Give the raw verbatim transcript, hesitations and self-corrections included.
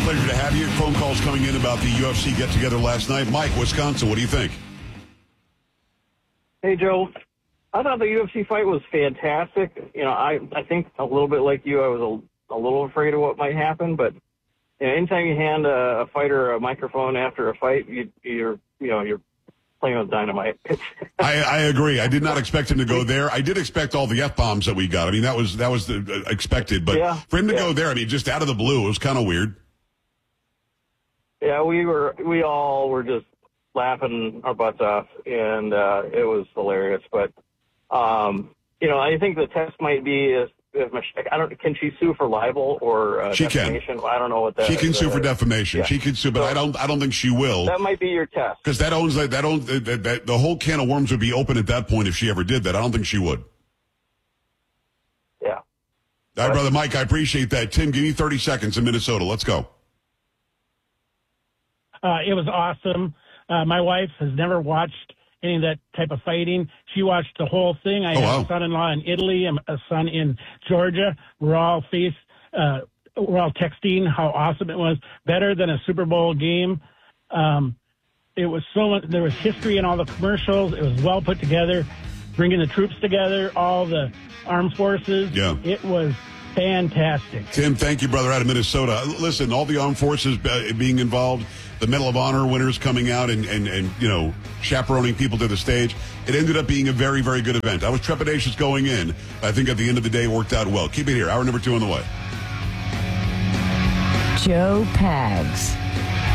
pleasure to have you. Phone calls coming in about the U F C get-together last night. Mike, Wisconsin, what do you think? Hey, Joe. I thought the U F C fight was fantastic. You know, I, I think a little bit like you, I was a, a little afraid of what might happen, but you know, anytime you hand a, a fighter a microphone after a fight, you, you're, you know, you're playing with dynamite. I, I agree. I did not expect him to go there. I did expect all the F-bombs that we got. I mean, that was that was the, uh, expected. But yeah, for him to yeah. go there, I mean, just out of the blue, it was kind of weird. Yeah, we were we all were just laughing our butts off, and uh, it was hilarious. But um, you know, I think the test might be if, if Mich- I don't can she sue for libel or uh, she defamation? Can. I don't know what that. She can is. sue for defamation. Yeah. She can sue, but so, I don't. I don't think she will. That might be your test because that owns that. That owns that, that. The whole can of worms would be open at that point if she ever did that. I don't think she would. Yeah. All right, brother Mike. I appreciate that. Tim, give me thirty seconds in Minnesota. Let's go. Uh, it was awesome. Uh, my wife has never watched any of that type of fighting. She watched the whole thing. I oh, have wow. a son-in-law in Italy and a son in Georgia. We're all face, uh, we're all texting how awesome it was. Better than a Super Bowl game. Um, it was so much. There was history in all the commercials. It was well put together, bringing the troops together, all the armed forces. Yeah. It was fantastic. Tim, thank you, brother, out of Minnesota. Listen, all the armed forces uh, being involved, the Medal of Honor winners coming out and, and, and, you know, chaperoning people to the stage. It ended up being a very, very good event. I was trepidatious going in. I think at the end of the day, it worked out well. Keep it here. Hour number two on the way. Joe Pags.